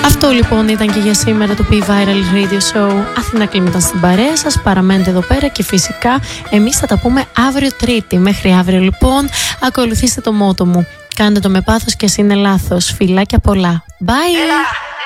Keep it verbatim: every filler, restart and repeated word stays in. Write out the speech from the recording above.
Αυτό λοιπόν ήταν και για σήμερα το P-Viral Radio Show. Αθηνά Κλίμ ήταν στην παρέα σας. Παραμένετε εδώ πέρα και φυσικά εμείς θα τα πούμε αύριο Τρίτη. Μέχρι αύριο λοιπόν ακολουθήστε το μότο μου. Κάντε το με πάθος και ας είναι λάθος. Φιλάκια πολλά. Bye!